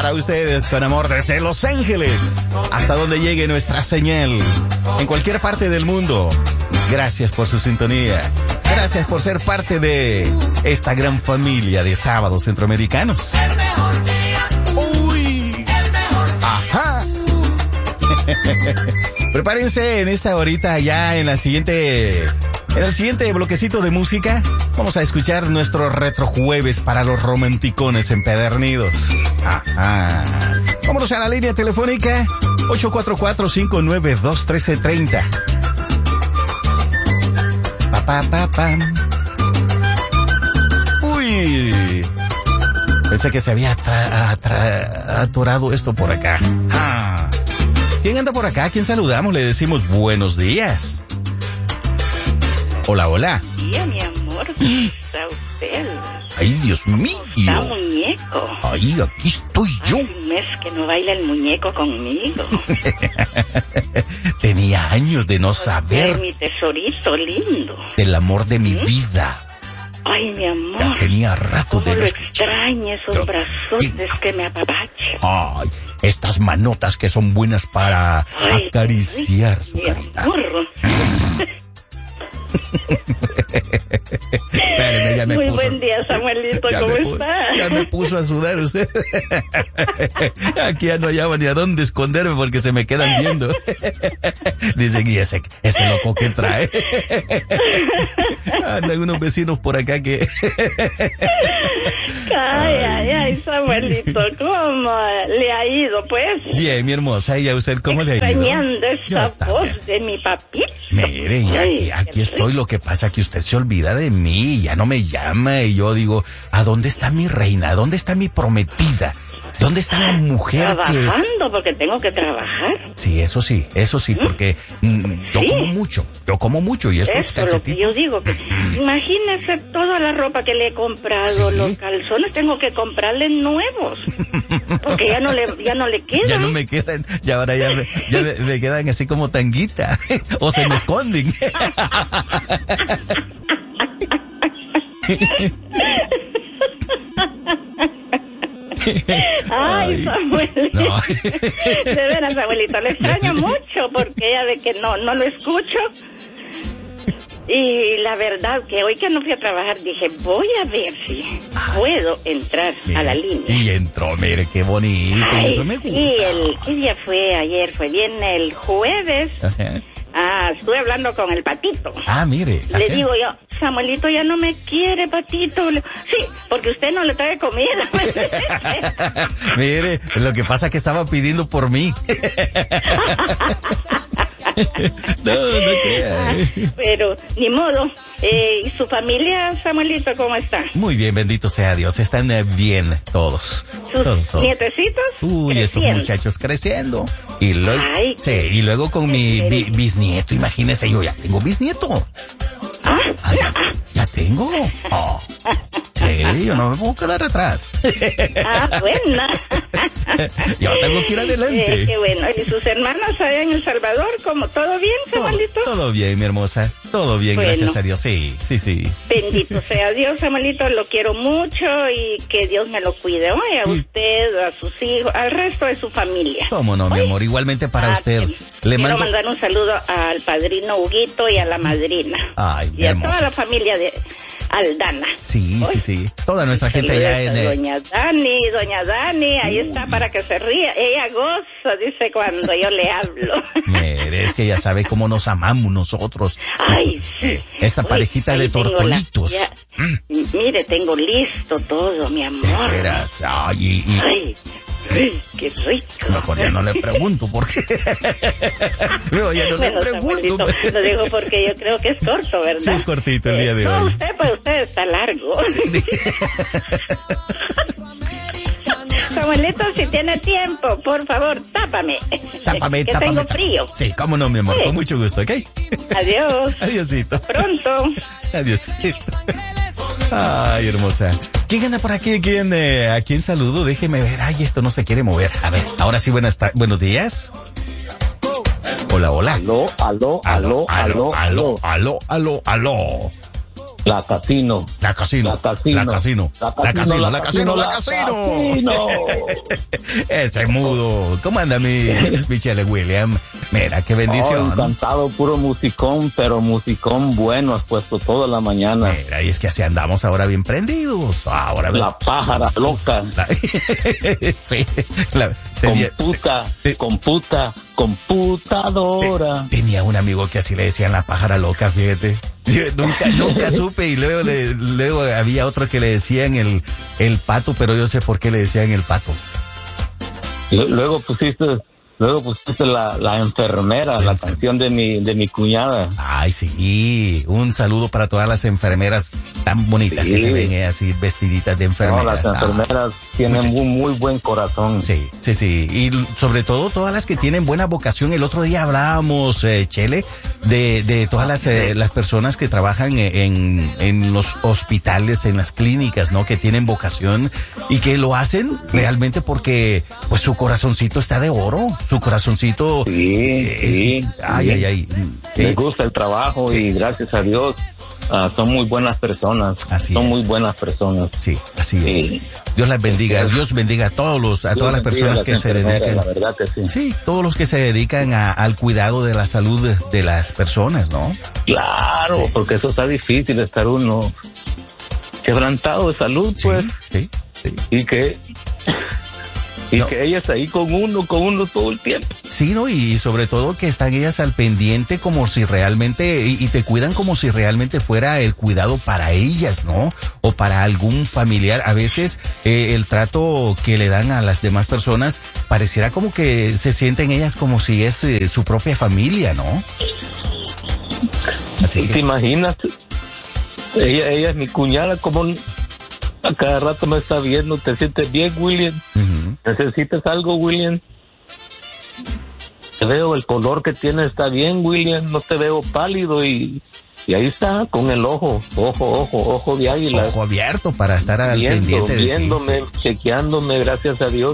para ustedes con amor desde Los Ángeles hasta donde llegue nuestra señal en cualquier parte del mundo. Gracias por su sintonía. Gracias por ser parte de esta gran familia de sábados centroamericanos. Uy. Ajá. Prepárense en esta horita ya en el siguiente bloquecito de música. Vamos a escuchar nuestro retrojueves para los romanticones empedernidos. Ajá. Vámonos a la línea telefónica 844-592-1330. Uy. Pensé que se había atorado esto por acá. Ah. ¿Quién anda por acá? ¿Quién saludamos? Le decimos buenos días. Hola, hola. Buen día, mi amor. ¿Cómo está usted? Ay, Dios mío. Está muñeco. Ay, aquí estoy yo. Hace un mes que no baila el muñeco conmigo. Tenía años de no saber. Mi tesorito lindo. Del amor de mi vida. Ay, mi amor. Ya tenía rato de no no extraño esos brazotes que me apapachan. Ay, estas manotas que son buenas para acariciar su carita. Amor. Espéreme, ya me Muy puso. buen día, Samuelito, ¿cómo está? Ya me puso a sudar usted. Aquí ya no hallaba ni a dónde esconderme porque se me quedan viendo. Dicen, y ese loco que trae. Andan unos vecinos por acá que... Ay, Samuelito, ¿cómo le ha ido, pues? Bien, mi hermosa, ¿y a usted cómo le ha ido? Extrañando esa voz de mi papito. Mire, y aquí estoy, lo que pasa que usted se olvida de mí, ya no me llama, y yo digo, ¿a dónde está mi reina? ¿A dónde está mi prometida? ¿Dónde está la mujer que es? Trabajando, porque tengo que trabajar. Sí, eso sí, porque yo como mucho y estos cachetitos. Lo que yo digo, que imagínese toda la ropa que le he comprado, ¿sí? Los calzones tengo que comprarle nuevos, porque ya no le quedan. Ya no me quedan, y ahora ya me quedan así como tanguita, o se me esconden. Ay, Samuelito. No. De veras, abuelito, le extraño mucho porque ya de que no lo escucho. Y la verdad que hoy que no fui a trabajar dije, voy a ver si puedo entrar a la línea. Y entró, mire, qué bonito. Ay, eso me gusta. Sí, ¿qué día fue ayer? Fue bien el jueves. Ajá. Estuve hablando con el Patito. Mire. Le digo yo, Samuelito ya no me quiere, Patito. Sí, porque usted no le trae comida. Mire, lo que pasa es que estaba pidiendo por mí. No crea. Pero, ni modo. ¿Y su familia, Samuelito, cómo está? Muy bien, bendito sea Dios. Están bien todos. ¿Sus nietecitos? Uy, esos muchachos creciendo. Y luego, y luego con mi bisnieto, imagínese, yo ya tengo bisnieto. Ya tengo. Sí, yo no me puedo quedar atrás. Bueno. Yo tengo que ir adelante. Qué bueno. ¿Y sus hermanas allá en El Salvador? ¿Cómo? ¿Todo bien, Samuelito? Todo bien, mi hermosa. Todo bien, bueno. Gracias a Dios. Sí. Bendito sea Dios, Samuelito. Lo quiero mucho y que Dios me lo cuide. Oye, a usted, a sus hijos, al resto de su familia. ¿Cómo no, mi amor? Igualmente para usted. Quiero mandar un saludo al padrino Huguito y a la madrina. Ay, y a toda la familia de Aldana. Sí. Toda nuestra gente allá en Doña Dani, ahí está para que se ría. Ella goza, dice, cuando yo le hablo. Mire, es que ya sabe cómo nos amamos nosotros. Ay, sí. Esta parejita de tortolitos. Mire, tengo listo todo, mi amor. Verás, Ay, qué rico. Mejor ya no le pregunto por qué. No, ya no le pregunto. Lo digo porque yo creo que es corto, ¿verdad? Sí, es cortito el día de hoy. No, usted está largo. Samuelito, si tiene tiempo, por favor, tápame. Que tengo frío. Sí, cómo no, mi amor, con mucho gusto, ¿ok? Adiós. Adiósito. Pronto. Adiósito. Ay, hermosa. ¿Quién anda por aquí? ¿A quién saludo? Déjeme ver. Ay, esto no se quiere mover. A ver, ahora sí, buenos días. Hola. Aló. La Casino. La Casino. La Casino. La Casino. La Casino. La Casino. La Casino. Ese mudo. ¿Cómo anda mi Chele William? Mira, qué bendición. Encantado, puro musicón, pero musicón bueno, has puesto toda la mañana. Mira, y es que así andamos ahora bien prendidos. Ahora la pájara loca. Sí. Computadora. Tenía un amigo que así le decían la pájara loca, fíjate. Nunca supe, y luego había otro que le decían el pato, pero yo sé por qué le decían el pato. Luego pusiste la enfermera, la canción de mi cuñada. Ay, sí. Un saludo para todas las enfermeras tan bonitas que se ven así vestiditas de enfermeras. No, las enfermeras tienen un muy buen corazón. Sí. Y sobre todo todas las que tienen buena vocación. El otro día hablábamos, Chele, de todas las personas que trabajan en los hospitales, en las clínicas, ¿no? Que tienen vocación y que lo hacen realmente porque pues su corazoncito está de oro. Su corazoncito. Sí. Ay. Les gusta el trabajo y gracias a Dios son muy buenas personas. Muy buenas personas. Sí, así es. Dios las bendiga. Dios bendiga a todas las personas que se dedican. La verdad que sí. Sí, todos los que se dedican al cuidado de la salud de las personas, ¿no? Claro, porque eso está difícil, estar uno quebrantado de salud, pues. Sí. Y que ella está ahí con uno todo el tiempo. Sí, ¿no? Y sobre todo que están ellas al pendiente como si realmente, y te cuidan como si realmente fuera el cuidado para ellas, ¿no? O para algún familiar. A veces el trato que le dan a las demás personas pareciera como que se sienten ellas como si es su propia familia, ¿no? Así ¿Te imaginas? Ella es mi cuñada, como a cada rato me está viendo. ¿Te sientes bien, William? Uh-huh. ¿Necesitas algo, William? Te veo, el color que tienes está bien, William. No te veo pálido y ahí está, con el ojo de águila. Ojo abierto para estar al pendiente de viéndome, ti. chequeándome, gracias a Dios.